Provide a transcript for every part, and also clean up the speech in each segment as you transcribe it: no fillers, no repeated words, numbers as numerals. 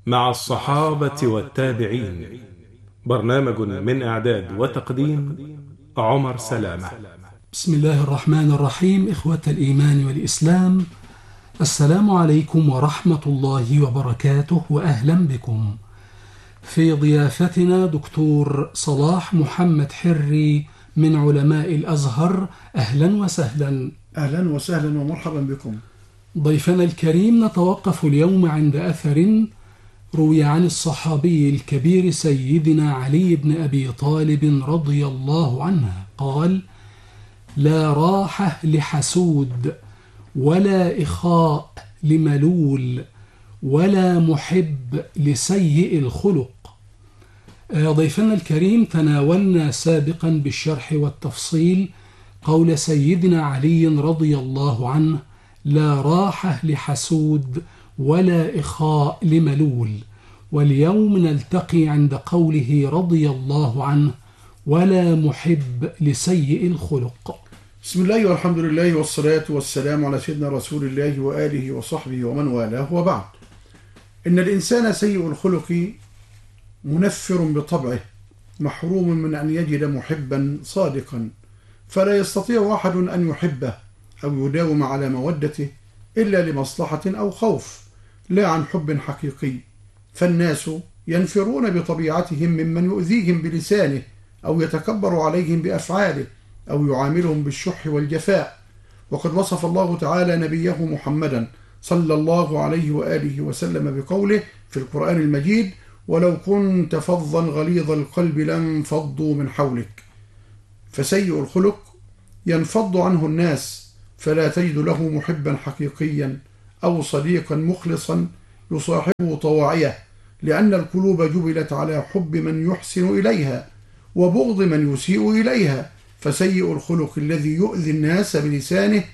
مع الصحابة والتابعين. برنامج من إعداد وتقديم عمر سلامة. بسم الله الرحمن الرحيم. إخوة الإيمان والإسلام، السلام عليكم ورحمة الله وبركاته، وأهلا بكم في ضيافتنا دكتور صلاح محمد حري من علماء الأزهر. أهلا وسهلا. أهلا وسهلا ومرحبا بكم. ضيفنا الكريم، نتوقف اليوم عند أثر روي عن الصحابي الكبير سيدنا علي بن أبي طالب رضي الله عنه قال: لا راحة لحسود، ولا إخاء لملول، ولا محب لسيء الخلق. ضيفنا الكريم، تناولنا سابقا بالشرح والتفصيل قول سيدنا علي رضي الله عنه: لا راحة لحسود، ولا إخاء لملول. واليوم نلتقي عند قوله رضي الله عنه: ولا محب لسيء الخلق. بسم الله والحمد لله والصلاة والسلام على سيدنا رسول الله وآله وصحبه ومن والاه، وبعد. إن الإنسان سيء الخلق منفر بطبعه، محروم من أن يجد محبا صادقا، فلا يستطيع أحد أن يحبه أو يداوم على مودته إلا لمصلحة أو خوف، لا عن حب حقيقي. فالناس ينفرون بطبيعتهم ممن يؤذيهم بلسانه، أو يتكبر عليهم بأفعاله، أو يعاملهم بالشح والجفاء. وقد وصف الله تعالى نبيه محمدا صلى الله عليه وآله وسلم بقوله في القرآن المجيد: ولو كنت فظا غليظ القلب لانفضوا من حولك. فسيء الخلق ينفض عنه الناس، فلا تجد له محبا حقيقيا أو صديقا مخلصا يصاحبه طواعية، لأن القلوب جبلت على حب من يحسن إليها وبغض من يسيء إليها. فسيء الخلق الذي يؤذي الناس بلسانه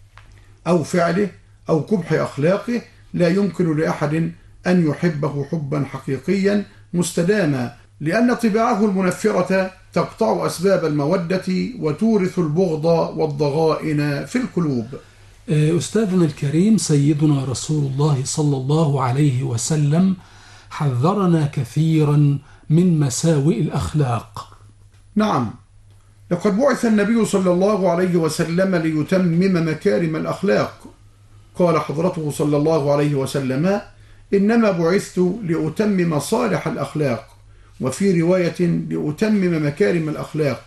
أو فعله أو قبح أخلاقه لا يمكن لأحد أن يحبه حبا حقيقيا مستداما، لأن طباعه المنفرة تقطع أسباب المودة وتورث البغض والضغائن في القلوب. أستاذنا الكريم، سيدنا رسول الله صلى الله عليه وسلم حذرنا كثيرا من مساوئ الأخلاق. نعم، لقد بعث النبي صلى الله عليه وسلم ليتمم مكارم الأخلاق. قال حضرته صلى الله عليه وسلم: إنما بعثت لأتمم صالح الأخلاق، وفي رواية لأتمم مكارم الأخلاق.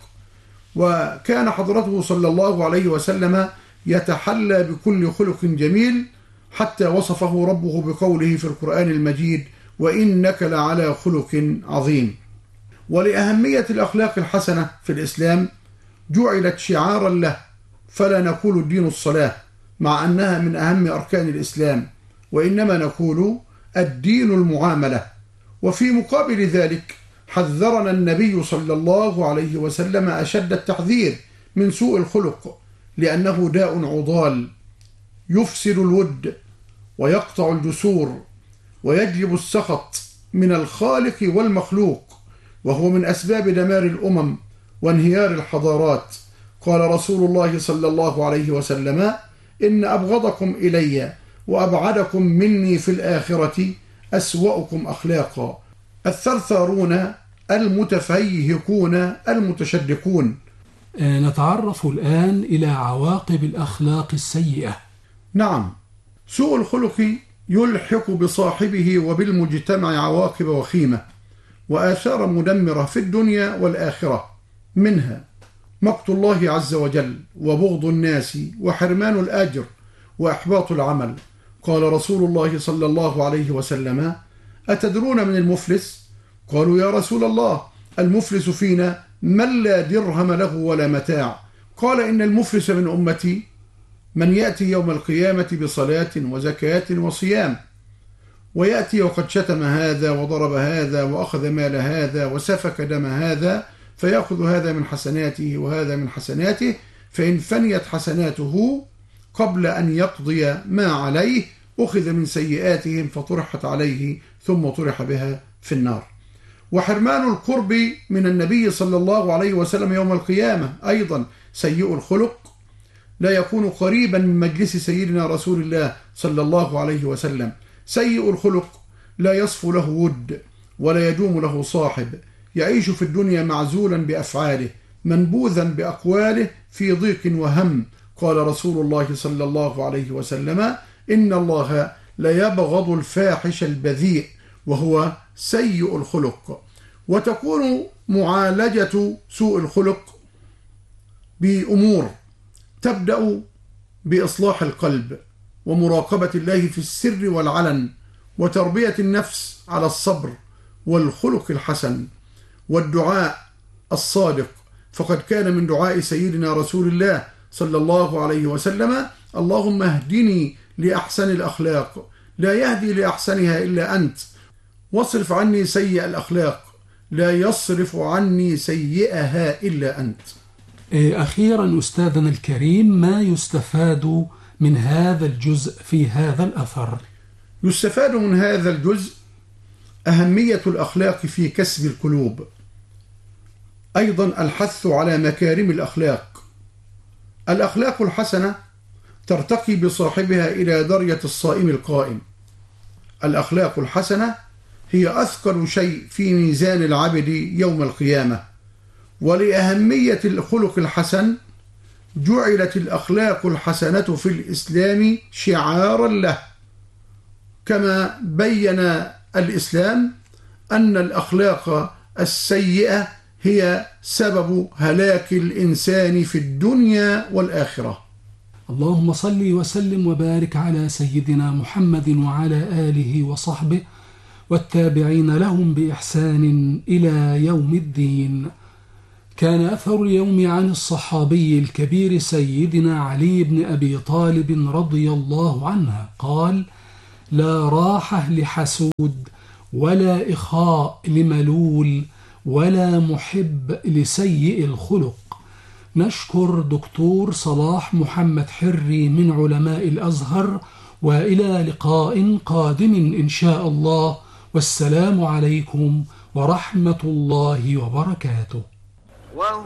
وكان حضرته صلى الله عليه وسلم يتحلى بكل خلق جميل، حتى وصفه ربه بقوله في القرآن المجيد: وإنك لعلى خلق عظيم. ولأهمية الأخلاق الحسنة في الإسلام جعلت شعارا له، فلا نقول الدين الصلاة مع أنها من أهم أركان الإسلام، وإنما نقول الدين المعاملة. وفي مقابل ذلك حذرنا النبي صلى الله عليه وسلم أشد التحذير من سوء الخلق، لأنه داء عضال يفسد الود ويقطع الجسور ويجلب السخط من الخالق والمخلوق، وهو من أسباب دمار الأمم وانهيار الحضارات. قال رسول الله صلى الله عليه وسلم: إن أبغضكم إلي وأبعدكم مني في الآخرة أسوأكم أخلاقا، الثرثارون المتفيهقون المتشدقون. نتعرف الآن إلى عواقب الأخلاق السيئة. نعم، سوء الخلق يلحق بصاحبه وبالمجتمع عواقب وخيمة وآثار مدمرة في الدنيا والآخرة، منها مقت الله عز وجل، وبغض الناس، وحرمان الأجر، وإحباط العمل. قال رسول الله صلى الله عليه وسلم: أتدرون من المفلس؟ قالوا: يا رسول الله، المفلس فينا من لا درهم له ولا متاع. قال: إن المفلس من أمتي من يأتي يوم القيامة بصلاة وزكاة وصيام، ويأتي وقد شتم هذا وضرب هذا وأخذ مال هذا وسفك دم هذا، فيأخذ هذا من حسناته وهذا من حسناته، فإن فنيت حسناته قبل أن يقضي ما عليه أخذ من سيئاتهم فطرحت عليه ثم طرح بها في النار. وحرمان القرب من النبي صلى الله عليه وسلم يوم القيامة أيضا سيء الخلق، لا يكون قريبا من مجلس سيدنا رسول الله صلى الله عليه وسلم. سيء الخلق لا يصفو له ود ولا يدوم له صاحب، يعيش في الدنيا معزولا بأفعاله منبوذا بأقواله في ضيق وهم. قال رسول الله صلى الله عليه وسلم: إن الله لا يبغض الفاحش البذيء وهو سيء الخلق. وتكون معالجة سوء الخلق بأمور تبدأ بإصلاح القلب ومراقبة الله في السر والعلن وتربية النفس على الصبر والخلق الحسن والدعاء الصادق. فقد كان من دعاء سيدنا رسول الله صلى الله عليه وسلم: اللهم اهدني لأحسن الأخلاق لا يهدي لأحسنها إلا أنت، واصرف عني سيئ الأخلاق لا يصرف عني سيئها إلا أنت. أخيرا أستاذنا الكريم، ما يستفاد من هذا الجزء في هذا الأثر؟ يستفاد من هذا الجزء أهمية الأخلاق في كسب القلوب، أيضا الحث على مكارم الأخلاق. الأخلاق الحسنة ترتقي بصاحبها إلى درجة الصائم القائم. الأخلاق الحسنة هي أثقل شيء في ميزان العبد يوم القيامة. ولأهمية الخلق الحسن جعلت الأخلاق الحسنة في الإسلام شعارا له، كما بين الإسلام أن الأخلاق السيئة هي سبب هلاك الإنسان في الدنيا والآخرة. اللهم صل وسلم وبارك على سيدنا محمد وعلى آله وصحبه والتابعين لهم بإحسان إلى يوم الدين. كان أثر اليوم عن الصحابي الكبير سيدنا علي بن أبي طالب رضي الله عنه قال: لا راحة لحسود ولا إخاء لملول ولا محب لسيء الخلق. نشكر دكتور صلاح محمد حري من علماء الأزهر، وإلى لقاء قادم إن شاء الله، والسلام عليكم ورحمة الله وبركاته.